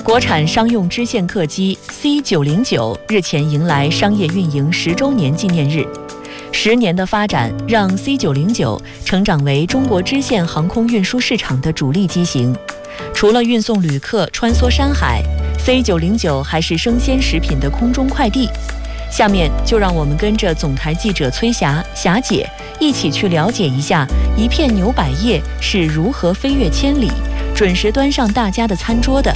国产商用支线客机 C909日前迎来商业运营10周年纪念日。10年的发展让 C909成长为中国支线航空运输市场的主力机型。除了运送旅客穿梭山海， C909还是生鲜食品的空中快递。下面就让我们跟着总台记者崔霞姐一起去了解一下一片牛百叶是如何飞越千里，准时端上大家的餐桌的。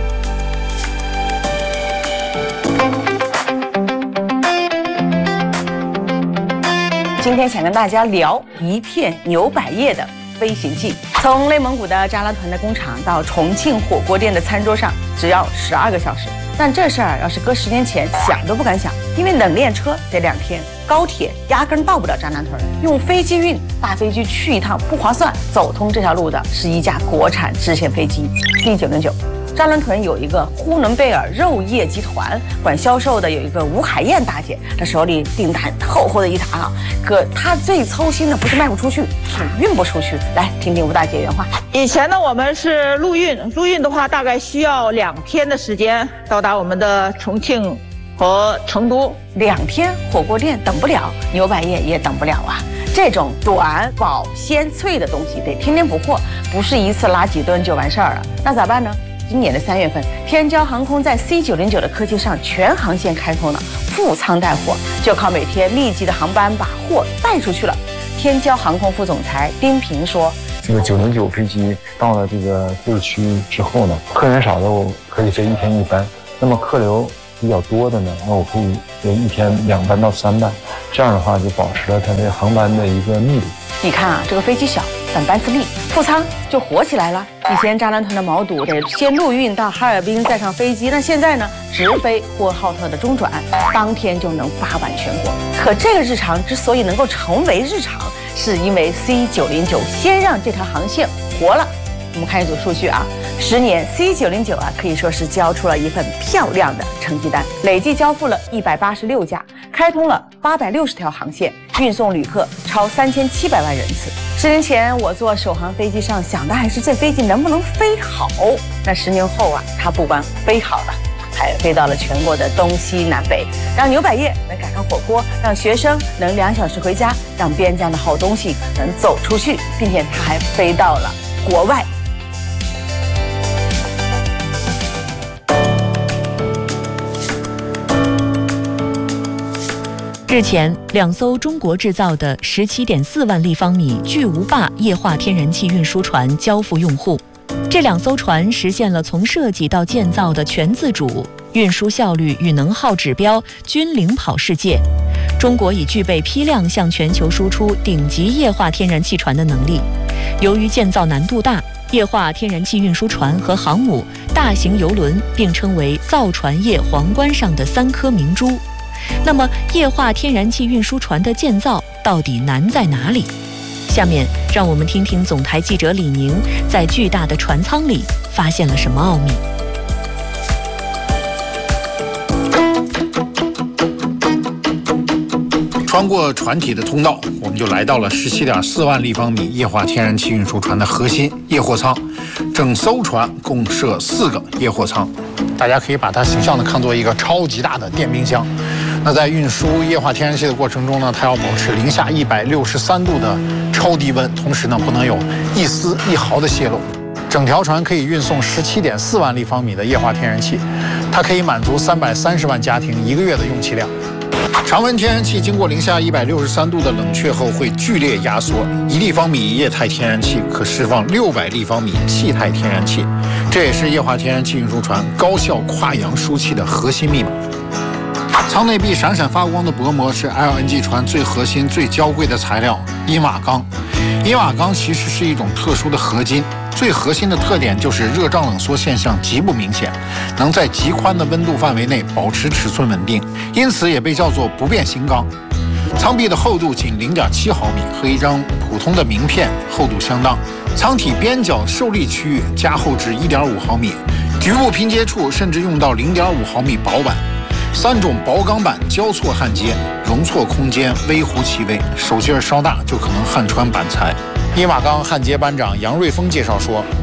今天想跟大家聊一片牛百叶的飞行记。从内蒙古的扎拉团的工厂到重庆火锅店的餐桌上，只要12个小时。但这事儿要是搁10年前，想都不敢想，因为冷链车得2天，高铁压根到不了扎兰屯，用飞机运大飞机去一趟不划算。走通这条路的是一架国产支线飞机 C909。扎兰屯有一个呼伦贝尔肉业集团，管销售的有一个吴海燕大姐，她手里订单厚厚的一沓啊。可她最操心的不是卖不出去，是运不出去。来听听吴大姐原话。 以前呢，我们是陆运的话，大概需要2天的时间到达我们的重庆和成都。 2天火锅店等不了，牛百叶也等不了啊。这种短保鲜脆的东西得天天补货，不是一次拉几吨就完事儿了。那咋办呢？今年的3月份，天骄航空在 C909的客机上全航线开通了，副舱带货，就靠每天密集的航班把货带出去了。天骄航空副总裁丁平说：“ 这个909飞机到了这个自治区之后呢，客人少的我可以飞1天1班，那么客流比较多的呢，那我可以飞1天2班到3班，这样的话就保持了它这个航班的一个密度。 你看啊，这个飞机小，但班次密，副舱就火起来了。以前扎兰团的毛肚得先陆运到哈尔滨，再上飞机，那现在呢，直飞呼和浩特的中转，当天就能发往全国。可这个日常之所以能够成为日常，是因为 C909先让这条航线活了。我们看一组数据啊，10年 C909啊可以说是交出了一份漂亮的成绩单，累计交付了186架，开通了860条航线，运送旅客超3700万人次。10年前我坐首航飞机上想的还是这飞机能不能飞好，那10年后啊，它不光飞好了，还飞到了全国的东西南北，让牛百叶能赶上火锅，让学生能2小时回家，让边疆的好东西能走出去，并且它还飞到了国外。 日前，2艘中国制造的17.4万立方米巨无霸液化天然气运输船交付用户。这2艘船实现了从设计到建造的全自主，运输效率与能耗指标均领跑世界。中国已具备批量向全球输出顶级液化天然气船的能力。由于建造难度大，液化天然气运输船和航母、大型邮轮并称为造船业皇冠上的3颗明珠。那么，液化天然气运输船的建造到底难在哪里？下面让我们听听总台记者李宁在巨大的船舱里发现了什么奥秘。 穿过船体的通道，我们就来到了17.4万立方米液化天然气运输船的核心液货舱。整艘船共设4个液货舱，大家可以把它形象地看作一个超级大的电冰箱。那在运输液化天然气的过程中呢，它要保持零下163度的超低温，同时呢不能有一丝一毫的泄漏。整条船可以运送17.4万立方米的液化天然气，它可以满足330万家庭1个月的用气量。常温天然气经过零下163度的冷却后会剧烈压缩，1立方米液态天然气可释放600立方米气态天然气，这也是液化天然气运输船高效跨洋输气的核心密码。舱内壁闪闪发光的薄膜是 LNG 船最核心、最娇贵的材料——银瓦钢。银瓦钢其实是一种特殊的合金，最核心的特点就是热胀冷缩现象极不明显，能在极宽的温度范围内保持尺寸稳定，因此也被叫做不变形钢。舱壁的厚度仅0.7毫米，和一张普通的名片厚度相当。舱体边角受力区域加厚至1.5毫米，局部拼接处甚至用到0.5毫米薄板。3种薄钢板交错焊接，容错空间微乎其微，手劲儿稍大就可能焊穿板材。银瓦钢焊接班长杨瑞峰介绍说，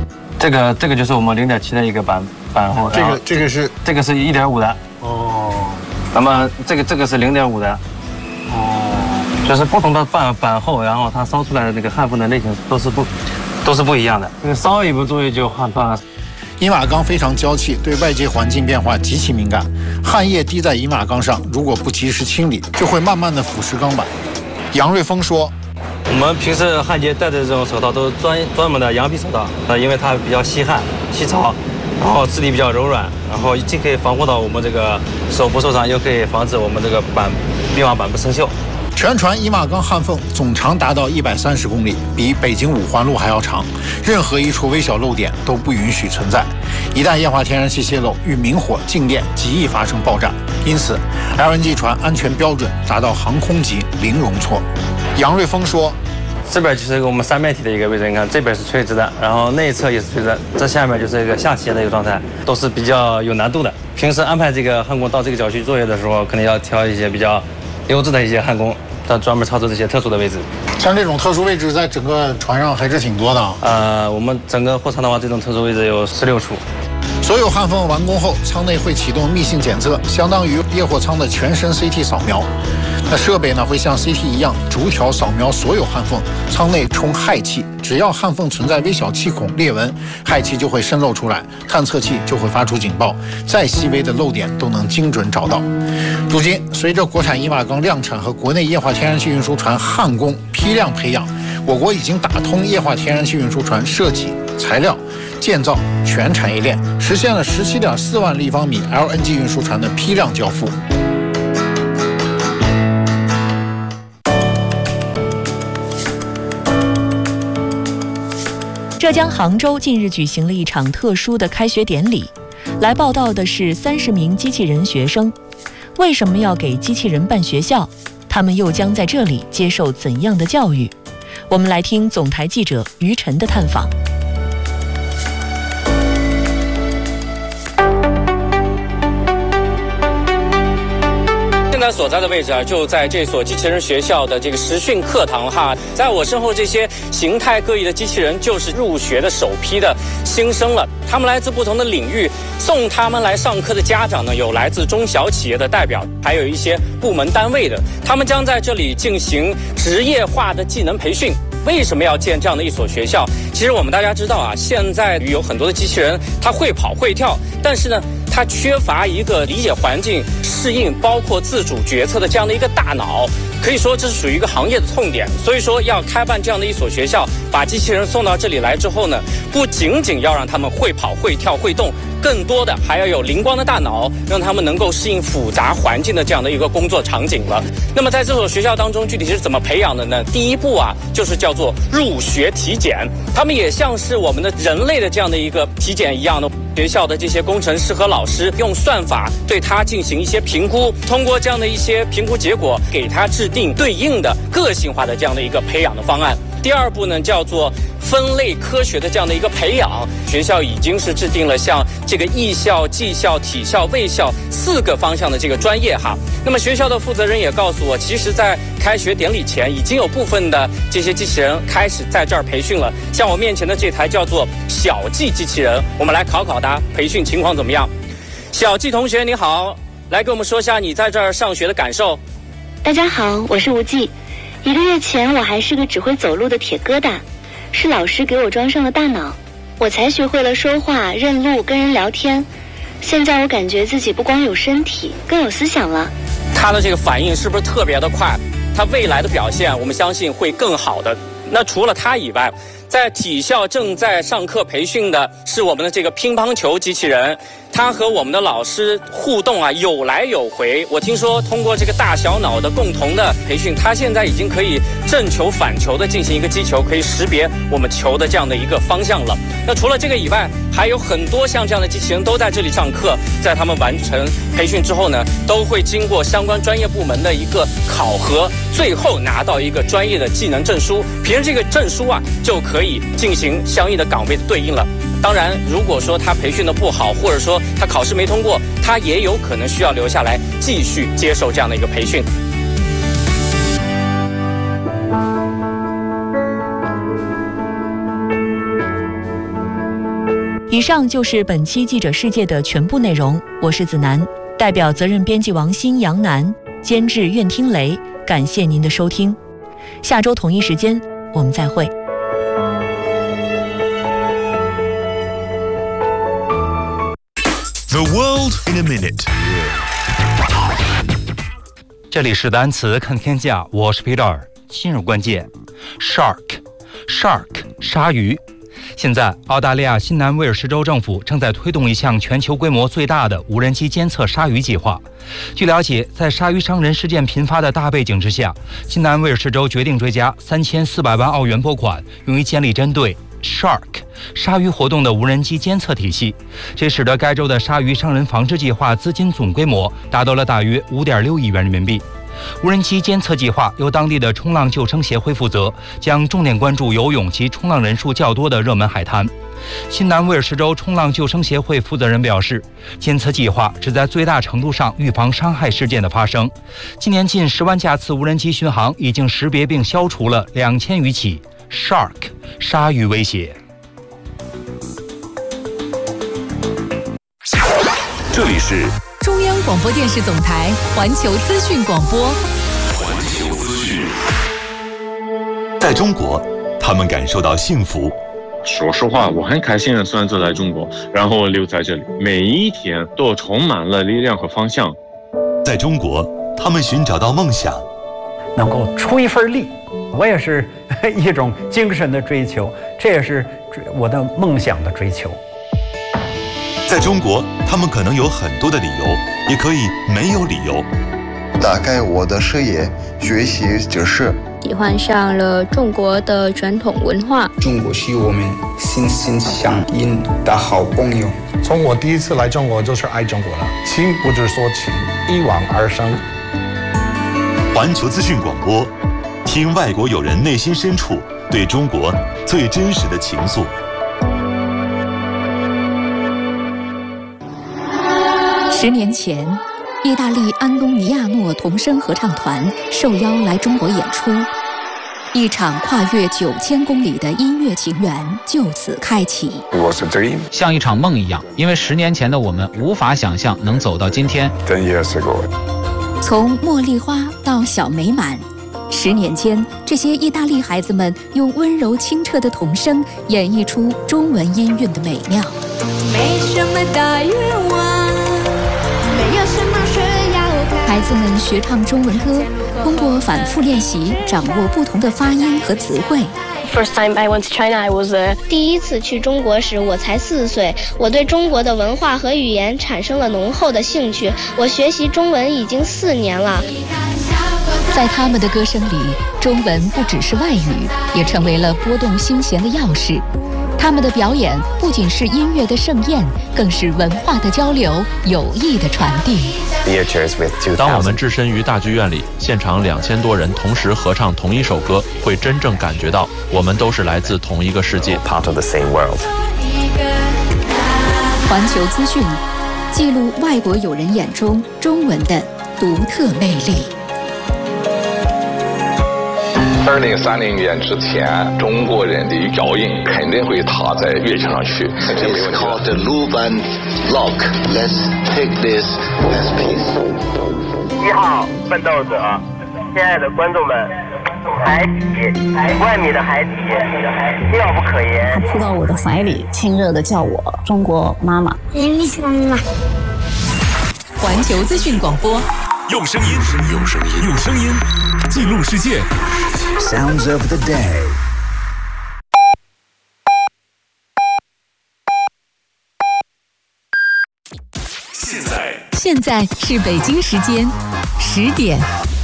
这个就是我们0.7的一个板厚， 这个是 1.5的哦。 那么这个是0.5的哦，就是不同的板厚，然后它烧出来的那个焊缝的类型都是不一样的。这个稍一不注意就焊断了。 银瓦钢非常娇气，对外界环境变化极其敏感。焊液滴在银瓦钢上，如果不及时清理，就会慢慢的腐蚀钢板。杨瑞峰说：“ 我们平时焊接戴的这种手套都是专门的羊皮手套，因为它比较吸焊、吸潮，然后质地比较柔软，然后既可以防护到我们这个手不受伤，又可以防止我们这个密码板不生锈。” 全船银瓦钢焊缝总长达到130公里，比北京五环路还要长。任何一处微小漏点都不允许存在，一旦液化天然气泄漏，遇明火、静电极易发生爆炸。因此 ，LNG 船安全标准达到航空级零容错。杨瑞峰说：“ 这边就是我们三面体的一个位置，你看这边是垂直的，然后内侧也是垂直的，这下面就是一个下斜的一个状态，都是比较有难度的。平时安排这个焊工到这个角区作业的时候，可能要挑一些比较优质的一些焊工，他专门操作这些特殊的位置。 像这种特殊位置，在整个船上还是挺多的。 我们整个货舱的话，这种特殊位置有16处。 所有焊缝完工后，舱内会启动密性检测，相当于液货舱的全身 CT 扫描。那设备呢会像 CT 一样逐条扫描所有焊缝，舱内充氦气，只要焊缝存在微小气孔裂纹，氦气就会渗漏出来，探测器就会发出警报，再细微的漏点都能精准找到。如今，随着国产银瓦钢量产和国内液化天然气运输船焊工批量培养，我国已经打通液化天然气运输船设计、材料、建造全产业链，实现了17.4万立方米 LNG 运输船的批量交付。 浙江杭州近日举行了一场特殊的开学典礼，来报道的是30名机器人学生。为什么要给机器人办学校？他们又将在这里接受怎样的教育？我们来听总台记者于晨的探访。 现在所在的位置啊，就在这所机器人学校的这个实训课堂哈。在我身后这些形态各异的机器人，就是入学的首批的新生了。他们来自不同的领域，送他们来上课的家长呢，有来自中小企业的代表，还有一些部门单位的。他们将在这里进行职业化的技能培训。为什么要建这样的一所学校？其实我们大家知道啊，现在有很多的机器人，它会跑会跳，但是呢，它缺乏一个理解环境、适应，包括自主决策的这样的一个大脑。可以说这是属于一个行业的痛点，所以说要开办这样的一所学校，把机器人送到这里来之后呢，不仅仅要让他们会跑、会跳、会动，更多的还要有灵光的大脑，让他们能够适应复杂环境的这样的一个工作场景了。那么在这所学校当中，具体是怎么培养的呢？第一步啊，就是叫做入学体检，他们也像是我们的人类的这样的一个体检一样的。学校的这些工程师和老师用算法对他进行一些评估，通过这样的一些评估结果，给他制定对应的个性化的这样的一个培养的方案。第二步呢，叫做分类科学的这样的一个培养，学校已经是制定了像这个艺校、技校、体校、卫校4个方向的这个专业哈。那么学校的负责人也告诉我，其实在开学典礼前，已经有部分的这些机器人开始在这儿培训了。像我面前的这台叫做小季机器人，我们来考考它培训情况怎么样。小季同学你好，来给我们说一下你在这儿上学的感受。 大家好，我是吴季。1个月前我还是个只会走路的铁疙瘩，是老师给我装上了大脑，我才学会了说话、认路、跟人聊天。现在我感觉自己不光有身体，更有思想了。 他的这个反应是不是特别的快？他未来的表现我们相信会更好的。那除了他以外，在体校正在上课培训的是我们的这个乒乓球机器人，他和我们的老师互动啊，有来有回。我听说通过这个大小脑的共同的培训，他现在已经可以正球反球的进行一个击球，可以识别我们球的这样的一个方向了。那除了这个以外，还有很多像这样的机器人都在这里上课，在他们完成培训之后呢，都会经过相关专业部门的一个考核，最后拿到一个专业的技能证书，凭着这个证书啊，就可以进行相应的岗位的对应了。当然，如果说他培训的不好，或者说他考试没通过，他也有可能需要留下来继续接受这样的一个培训。 以上就是本期记者世界的全部内容，我是子楠，代表责任编辑王鑫、杨楠，监制苑听雷，感谢您的收听。下周同一时间我们再会。 The world in a minute。 这里是单词看天下，我是 Peter。今日关键 ：shark， 鲨鱼。现在，澳大利亚新南威尔士州政府正在推动一项全球规模最大的无人机监测鲨鱼计划。据了解，在鲨鱼伤人事件频发的大背景之下，新南威尔士州决定追加3400万澳元拨款，用于建立针对 shark 鲨鱼活动的无人机监测体系。这使得该州的鲨鱼伤人防治计划资金总规模达到了大约5.6亿元人民币。无人机监测计划由当地的冲浪救生协会负责，将重点关注游泳及冲浪人数较多的热门海滩。新南威尔士州冲浪救生协会负责人表示，监测计划旨在最大程度上预防伤害事件的发生。今年近10万架次无人机巡航已经识别并消除了2000余起 shark 鲨鱼威胁。 这里是中央广播电视总台环球资讯广播。 环球资讯。在中国，他们感受到幸福。 说实话，我很开心的选择来中国，然后留在这里，每一天都充满了力量和方向。 在中国，他们寻找到梦想， 能够出一份力，我也是一种精神的追求，这也是我的梦想的追求。 在中国，他们可能有很多的理由，也可以没有理由。 打开我的视野，学习知识， 喜欢上了中国的传统文化。 中国是我们心心相印的好朋友。 从我第一次来中国就是爱中国了，情不知所起，一往而生。 环球资讯广播，听外国友人内心深处对中国最真实的情愫。 10年前，意大利安东尼亚诺童声合唱团受邀来中国演出，一场跨越9000公里的音乐情缘就此开启。 像一场梦一样，因为10年前的我们无法想象能走到今天。 从茉莉花到小美满，10年间，这些意大利孩子们用温柔清澈的童声演绎出中文音韵的美妙。 没什么大愿望，没有什么需要看。 孩子们学唱中文歌，通过反复练习，掌握不同的发音和词汇。 First time I went to China, I was 第一次去中国时，我才4岁。我对中国的文化和语言产生了浓厚的兴趣。我学习中文已经4年了。 在他们的歌声里，中文不只是外语，也成为了拨动心弦的钥匙。他们的表演不仅是音乐的盛宴，更是文化的交流、友谊的传递。 当我们置身于大剧院里，现场2000多人同时合唱同一首歌，会真正感觉到我们都是来自同一个世界。 环球资讯，记录外国友人眼中中文的独特魅力。 2030年之前，中国人的脚印肯定会踏在月球上去，这没问题。It's called the Luban Lock. Let's take this as peace. 1号奋斗者，亲爱的观众们，海底1万米的海底，妙不可言。 他扑到我的怀里，亲热地叫我中国妈妈。 你是妈妈。 环球资讯广播， 用声音记录世界。 Sounds of the day。 现在是北京时间10点。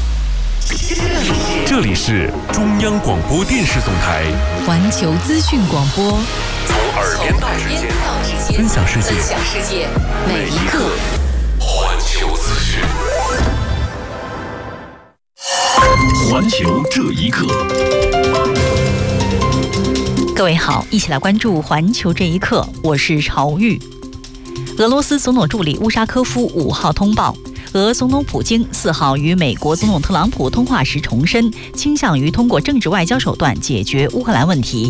这里是中央广播电视总台环球资讯广播， 从耳边到指尖，分享世界，每一刻。环球资讯，环球这一刻。 各位好，一起来关注环球这一刻，我是朝玉。俄罗斯总统助理乌沙科夫5号通报，俄总统普京4号与美国总统特朗普通话时重申，倾向于通过政治外交手段解决乌克兰问题。同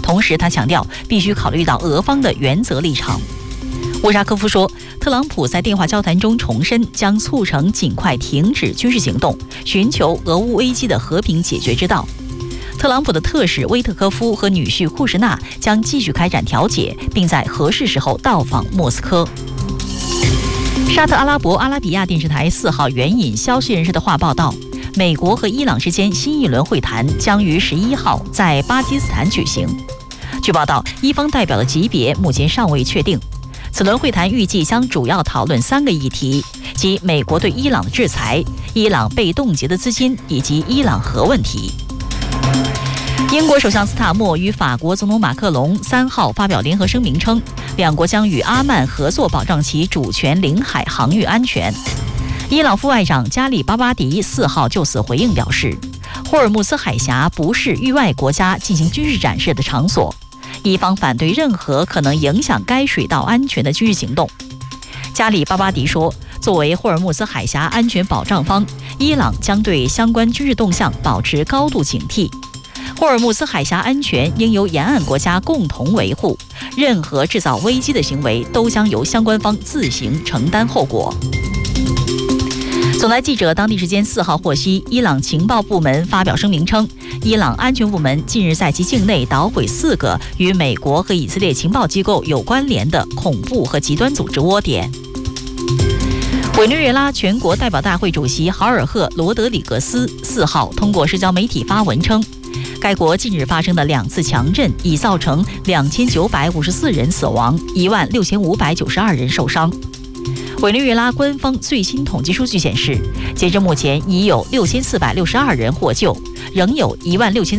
同时，他强调必须考虑到俄方的原则立场。乌沙科夫说，特朗普在电话交谈中重申将促成尽快停止军事行动，寻求俄乌危机的和平解决之道。特朗普的特使威特科夫和女婿库什纳将继续开展调解，并在合适时候到访莫斯科。沙特阿拉伯阿拉比亚电视台4号援引消息人士的话报道，美国和伊朗之间新一轮会谈将于11号在巴基斯坦举行。据报道，伊方代表的级别目前尚未确定。此轮会谈预计将主要讨论3个议题，即美国对伊朗的制裁、伊朗被冻结的资金以及伊朗核问题。英国首相斯塔默与法国总统马克龙3号发表联合声明称，两国将与阿曼合作保障其主权领海航域安全。伊朗副外长加里巴巴迪4号就此回应表示，霍尔木兹海峡不是域外国家进行军事展示的场所，伊方反对任何可能影响该水道安全的军事行动。加里巴巴迪说，作为霍尔木兹海峡安全保障方，伊朗将对相关军事动向保持高度警惕。霍尔木兹海峡安全应由沿岸国家共同维护，任何制造危机的行为都将由相关方自行承担后果。总台记者当地时间4号获悉，伊朗情报部门发表声明称，伊朗安全部门近日在其境内捣毁4个与美国和以色列情报机构有关联的恐怖和极端组织窝点。委内瑞拉全国代表大会主席豪尔赫·罗德里格斯4号通过社交媒体发文称，该国近日发生的2次强震已造成2954人死亡，16592人受伤。委内瑞拉官方最新统计数据显示，截至目前已有6462人获救，仍有16300